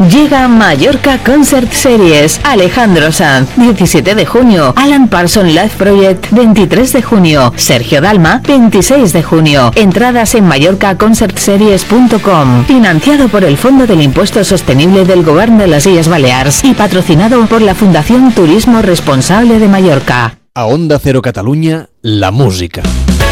Llega Mallorca Concert Series. Alejandro Sanz, 17 de junio. Alan Parsons Live Project, 23 de junio. Sergio Dalma, 26 de junio. Entradas en mallorcaconcertseries.com. Financiado por el Fondo del Impuesto Sostenible del Govern de las Illes Balears y patrocinado por la Fundación Turismo Responsable de Mallorca. A Onda Cero Catalunya, la música.